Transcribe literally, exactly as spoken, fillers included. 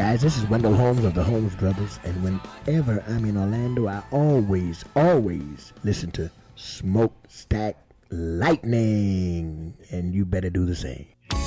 guys, this is Wendell Holmes of the Holmes Brothers, and whenever I'm in Orlando, I always, always listen to Smokestack Lightning, and you better do the same.